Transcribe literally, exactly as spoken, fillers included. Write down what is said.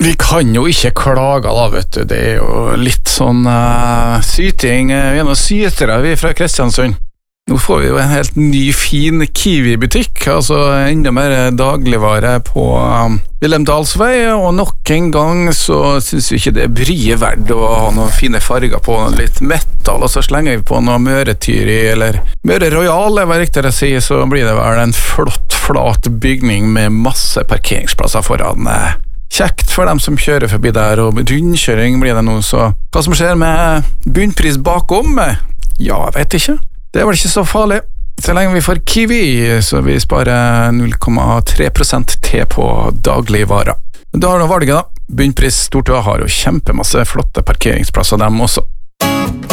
Vi kan jo ikke klage da, vet du. Det er jo litt sånn uh, syting. Vi er noen sytere, vi fra Kristiansund. Nå får vi jo en helt ny, fin Kiwi-butikk, altså enda mer dagligvare på um, Wilhelmdalsvei, og nok en gang så synes vi ikke det er bryet verdt å ha noen fine farger på, litt metal, og så slenger vi på noe Møretyri, eller Møre Royal, hva riktigere å si, så blir det vel en flott, flat bygning med masse parkeringsplasser foran. Kjekt for dem som kjører forbi der, og rundkjøring blir det nå, så hva som skjer med bunnpris bakom? Ja, jeg vet ikke. Det er vel ikke så farlig. Så lenge vi får Kiwi, så vi sparer null komma tre prosent til på dagligvarer. Men da har du valget da. Bunnpris Stortua har jo kjempemasse flotte parkeringsplasser dem også.